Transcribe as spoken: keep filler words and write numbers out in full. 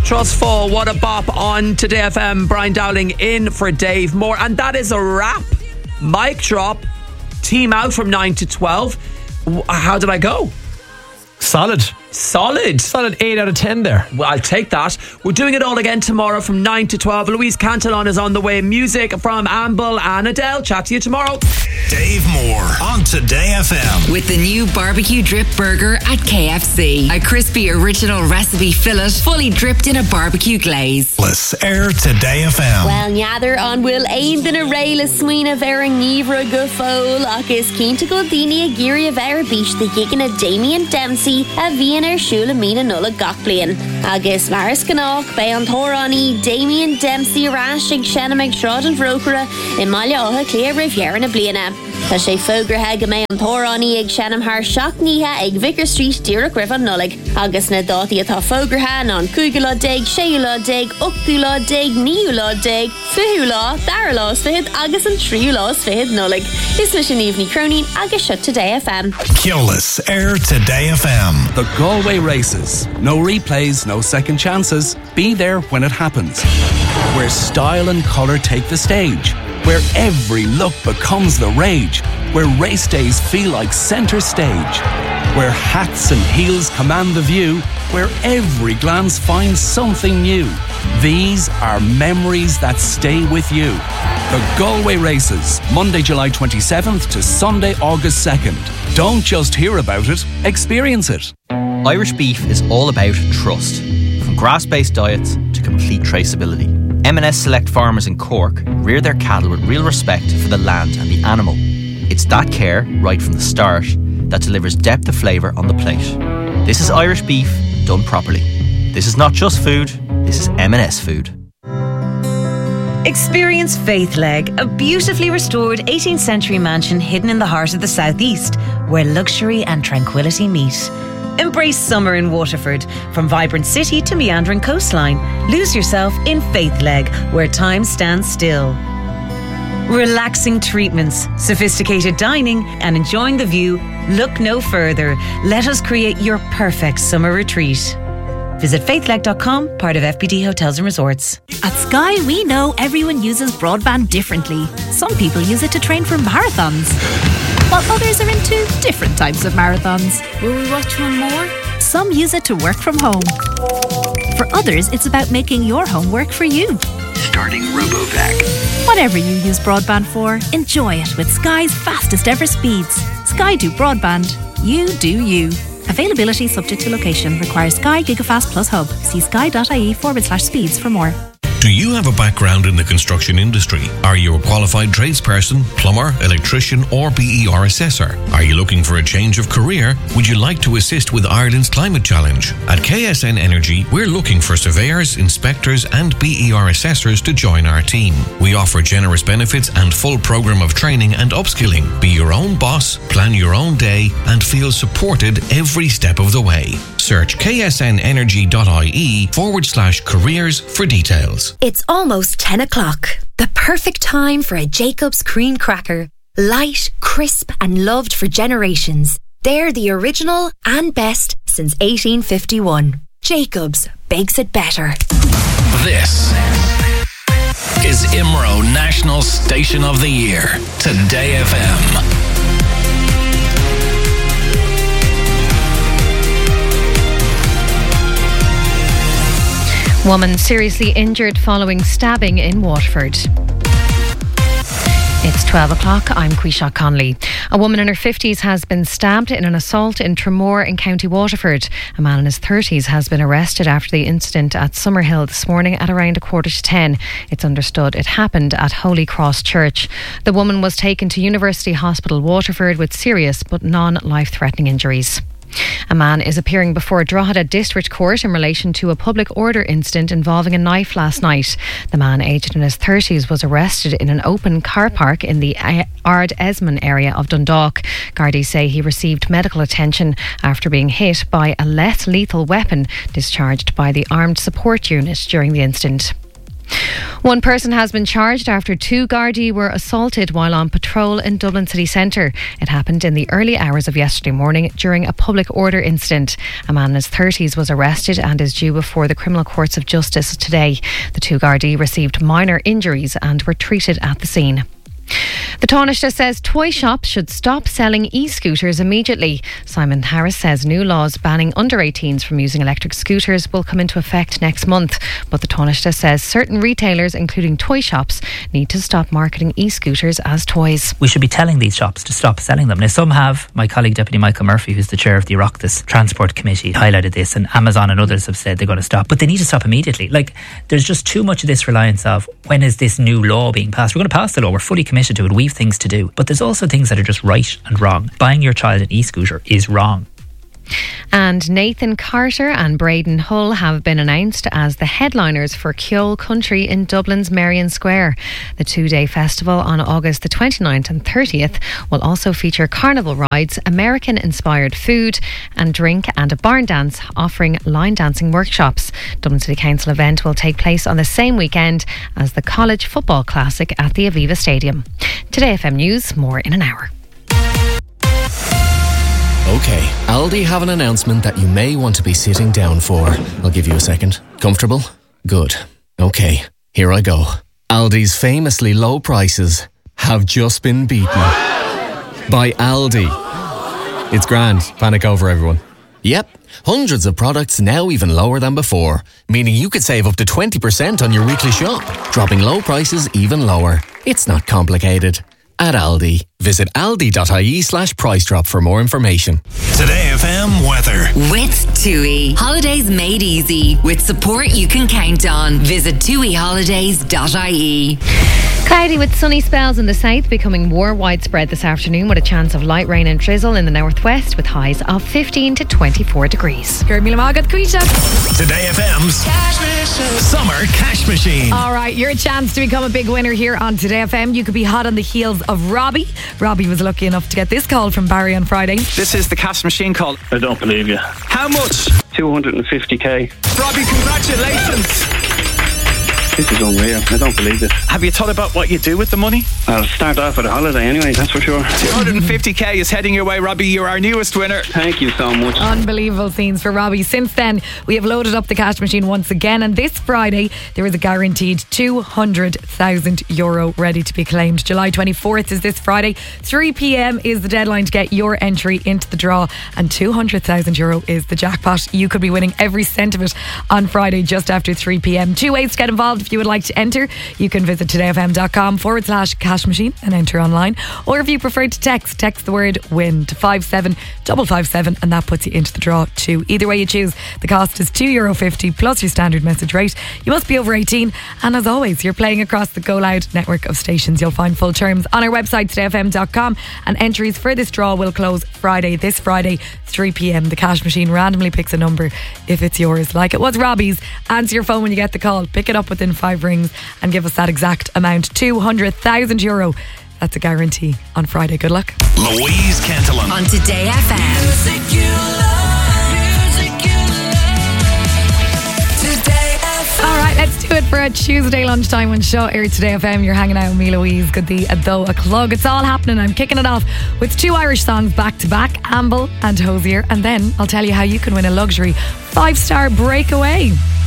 Trustful, what a bop on Today F M. Brian Dowling in for Dave Moore. And that is a wrap. Mic drop. Team out from nine to twelve. How did I go? Solid. Solid. Solid eight out of ten there. Well, I'll take that. We're doing it all again tomorrow from nine to twelve. Louise Cantillon is on the way. Music from Amble and Adele. Chat to you tomorrow. Dave Moore on Today F M. With the new barbecue drip burger at K F C. A crispy original recipe fillet fully dripped in a barbecue glaze. Let's air Today F M. Well, neither on will ain than a rail a sween of air nivra go foul. Agus keen to go dini a geary of air beach the giggin a Damien Dempsey a Vienna Shula Mina Nulla Gokblian. Agus Maris Ganok, Bayon Torani, Damien Dempsey, Rashig, Shanna McShrod and Vrokera, Emalia Oha Clear Riviera and Bliana. Tá sé fógrathe go mé an Torani ag Shannon Har Shockníthe ag Vicar Street, Deireadh River Nullig. Agus na dátaí atá fógrathe ná cúgala dig, séula dig, octúla dig, níula dig, fiúla, darla sfihid agus an tríula sfihid Nullig. Is leis an Evening Cronin agus shut Today F M. Keolis air Today F M. The Galway Races. No replays, no second chances. Be there when it happens. Where style and colour take the stage. Where every look becomes the rage. Where race days feel like centre stage. Where hats and heels command the view. Where every glance finds something new. These are memories that stay with you. The Galway Races, Monday, July twenty-seventh to Sunday, August second. Don't just hear about it, experience it. Irish beef is all about trust. From grass-based diets to complete traceability. M and S Select Farmers in Cork rear their cattle with real respect for the land and the animal. It's that care, right from the start, that delivers depth of flavour on the plate. This is Irish beef done properly. This is not just food, this is M and S food. Experience Faithleg, a beautifully restored eighteenth century mansion hidden in the heart of the southeast, where luxury and tranquility meet. Embrace summer in Waterford. From vibrant city to meandering coastline. Lose yourself in Faithleg, where time stands still. Relaxing treatments, sophisticated dining, and enjoying the view. Look no further. Let us create your perfect summer retreat. Visit faithleg dot com, part of F B D Hotels and Resorts. At Sky, we know everyone uses broadband differently. Some people use it to train for marathons, while others are into different types of marathons. Will we watch one more? Some use it to work from home. For others, it's about making your home work for you. Starting RoboVac. Whatever you use broadband for, enjoy it with Sky's fastest ever speeds. Sky do broadband. You do you. Availability subject to location. Requires Sky Gigafast Plus Hub. See sky.ie forward slash speeds for more. Do you have a background in the construction industry? Are you a qualified tradesperson, plumber, electrician or B E R assessor? Are you looking for a change of career? Would you like to assist with Ireland's climate challenge? At K S N Energy, we're looking for surveyors, inspectors and B E R assessors to join our team. We offer generous benefits and full programme of training and upskilling. Be your own boss, plan your own day and feel supported every step of the way. Search ksnenergy.ie forward slash careers for details. It's almost ten o'clock. The perfect time for a Jacob's cream cracker. Light, crisp and loved for generations. They're the original and best since eighteen fifty-one. Jacob's bakes it better. This is I M R O National Station of the Year. Today F M. Woman seriously injured following stabbing in Waterford. It's twelve o'clock. I'm Quisha Conley. A woman in her fifties has been stabbed in an assault in Tramore in County Waterford. A man in his thirties has been arrested after the incident at Summerhill this morning at around a quarter to ten. It's understood it happened at Holy Cross Church. The woman was taken to University Hospital Waterford with serious but non-life-threatening injuries. A man is appearing before Drogheda District Court in relation to a public order incident involving a knife last night. The man, aged in his thirties, was arrested in an open car park in the Ard Esmond area of Dundalk. Gardaí say he received medical attention after being hit by a less lethal weapon discharged by the Armed Support Unit during the incident. One person has been charged after two Gardaí were assaulted while on patrol in Dublin city centre. It happened in the early hours of yesterday morning during a public order incident. A man in his thirties was arrested and is due before the criminal courts of justice today. The two Gardaí received minor injuries and were treated at the scene. The Taoiseach says toy shops should stop selling e-scooters immediately. Simon Harris says new laws banning under eighteens from using electric scooters will come into effect next month. But the Taoiseach says certain retailers, including toy shops, need to stop marketing e-scooters as toys. We should be telling these shops to stop selling them. Now, some have. My colleague Deputy Michael Murphy, who's the chair of the Oireachtas Transport Committee, highlighted this, and Amazon and others have said they're going to stop. But they need to stop immediately. Like, there's just too much of this reliance of when is this new law being passed? We're going to pass the law. We're fully committed to it. We've things to do. But there's also things that are just right and wrong. Buying your child an e-scooter is wrong. And Nathan Carter and Braden Hull have been announced as the headliners for Ceol Country in Dublin's Merrion Square. The two-day festival on August the twenty-ninth and thirtieth will also feature carnival rides, American-inspired food and drink, and a barn dance offering line dancing workshops. Dublin City Council event will take place on the same weekend as the College Football Classic at the Aviva Stadium. Today F M News, more in an hour. Okay, Aldi have an announcement that you may want to be sitting down for. I'll give you a second. Comfortable? Good. Okay, here I go. Aldi's famously low prices have just been beaten by Aldi. It's grand. Panic over, everyone. Yep, hundreds of products now even lower than before, meaning you could save up to twenty percent on your weekly shop, dropping low prices even lower. It's not complicated. At Aldi. Visit aldi.ie slash price drop for more information. Today F M weather. With TUI. Holidays made easy. With support you can count on. Visit tui holidays dot I E. Cloudy with sunny spells in the south, becoming more widespread this afternoon with a chance of light rain and drizzle in the northwest with highs of fifteen to twenty-four degrees. Today F M's Summer Cash Machine. All right, your chance to become a big winner here on Today F M. You could be hot on the heels of Robbie. Robbie was lucky enough to get this call from Barry on Friday. This is the cash machine call. I don't believe you. How much? two hundred fifty k. Robbie, congratulations. This is unreal. I don't believe this. Have you thought about what you do with the money? I'll start off with a holiday anyway, that's for sure. two hundred fifty k is heading your way, Robbie. You're our newest winner. Thank you so much. Unbelievable scenes for Robbie. Since then, we have loaded up the cash machine once again, and this Friday there is a guaranteed two hundred thousand euro ready to be claimed. July twenty-fourth is this Friday. three p.m. is the deadline to get your entry into the draw, and two hundred thousand euro is the jackpot. You could be winning every cent of it on Friday just after three p.m. Two ways to get involved. If you would like to enter, you can visit todayfm.com forward slash cash machine and enter online. Or if you prefer to text, text the word win to five seven five five seven and that puts you into the draw too. Either way you choose, the cost is two euro fifty plus your standard message rate. You must be over eighteen, and as always, you're playing across the Go Loud network of stations. You'll find full terms on our website today f m dot com, and entries for this draw will close Friday, this Friday, three p.m. The cash machine randomly picks a number if it's yours, like it was Robbie's. Answer your phone when you get the call, pick it up within five rings and give us that exact amount, two hundred thousand euro. That's a guarantee on Friday. Good luck. Louise Cantillon on Today F M. Music you love, music you love. Today F M. All right, let's do it for a Tuesday lunchtime on show here at Today F M. You're hanging out with me, Louise. Good the though a clog. It's all happening. I'm kicking it off with two Irish songs back to back, Amble and Hosier, and then I'll tell you how you can win a luxury five-star breakaway.